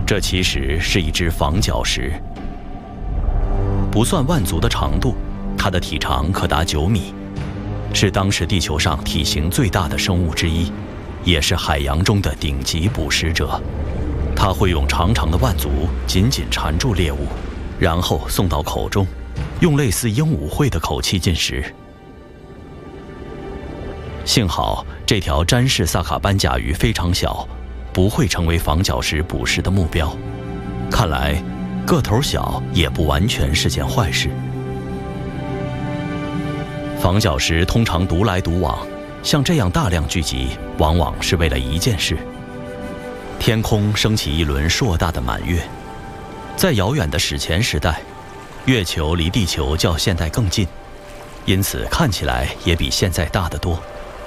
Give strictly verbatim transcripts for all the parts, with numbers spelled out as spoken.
这其实是一只房角石，不算腕足的长度，它的体长可达九米，是当时地球上体型最大的生物之一，也是海洋中的顶级捕食者。它会用长长的腕足紧紧缠住猎物，然后送到口中，用类似鹦鹉喙的口气进食。幸好这条詹氏萨卡斑甲鱼非常小，不会成为房角石捕食的目标。看来，个头小也不完全是件坏事。房角石通常独来独往，像这样大量聚集，往往是为了一件事：天空升起一轮硕大的满月。在遥远的史前时代，月球离地球较现代更近，因此看起来也比现在大得多。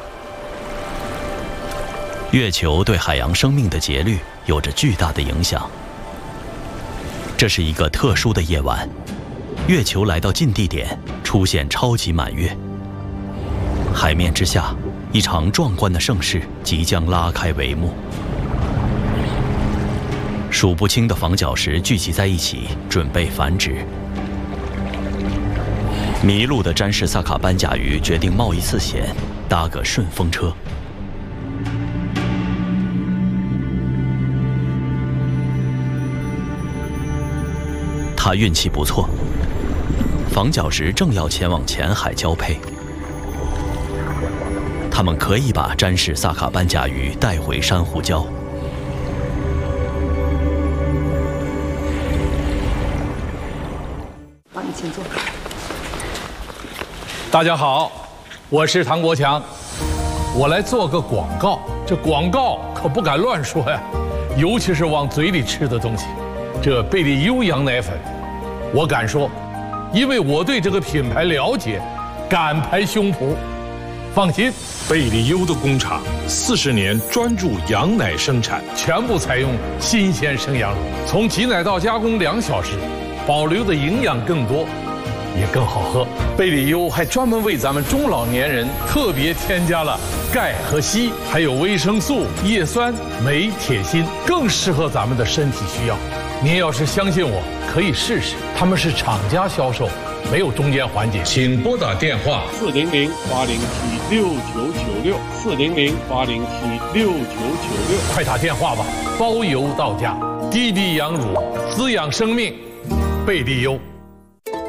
月球对海洋生命的节律有着巨大的影响。这是一个特殊的夜晚，月球来到近地点，出现超级满月。海面之下，一场壮观的盛事即将拉开帷幕。数不清的房角石聚集在一起，准备繁殖。迷路的詹氏萨卡斑甲鱼决定冒一次险，搭个顺风车。他运气不错，房角石正要前往浅海交配，他们可以把詹氏萨卡斑甲鱼带回珊瑚礁。 好，你请坐。 大家好，我是唐国强，我来做个广告。这广告可不敢乱说呀，尤其是往嘴里吃的东西。这贝利优羊奶粉，我敢说，因为我对这个品牌了解，敢拍胸脯。放心， 贝利优的工厂四十年专注羊奶生产， 全部采用新鲜生羊乳，从挤奶到加工两小时，保留的营养更多，也更好喝。贝利优还专门为咱们中老年人特别添加了钙和硒，还有维生素、叶酸、镁、铁、锌，更适合咱们的身体需要。您要是相信我，可以试试。他们是厂家销售，没有中间环节。 请拨打电话四零零八零七六九九六四零零八零七六九九六， 快打电话吧，包邮到家。滴滴羊乳，滋养生命，贝利优。